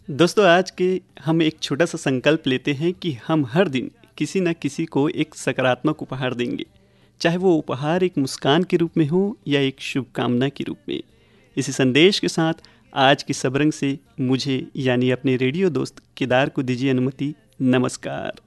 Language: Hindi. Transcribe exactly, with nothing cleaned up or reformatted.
दोस्तों, आज के हम एक छोटा सा संकल्प लेते हैं कि हम हर दिन किसी न किसी को एक सकारात्मक उपहार देंगे, चाहे वो उपहार एक मुस्कान के रूप में हो या एक शुभकामना के रूप में। इसी संदेश के साथ आज की सबरंग से मुझे यानी अपने रेडियो दोस्त केदार को दीजिए अनुमति। नमस्कार।